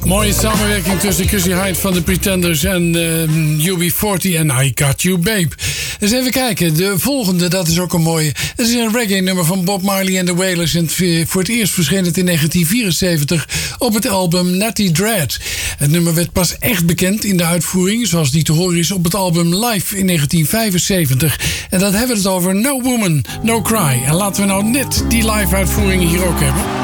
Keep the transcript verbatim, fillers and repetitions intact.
Mooie samenwerking tussen Chrissy Hynde van de Pretenders en uh, U B veertig en I Got You Babe. Dus even kijken, de volgende, dat is ook een mooie. Het is een reggae-nummer van Bob Marley en de Wailers. En voor het eerst verscheen het in negentien vierenzeventig op het album Natty Dread. Het nummer werd pas echt bekend in de uitvoering, zoals die te horen is op het album Live in negentien vijfenzeventig. En dat hebben we het over No Woman, No Cry. En laten we nou net die live-uitvoering hier ook hebben.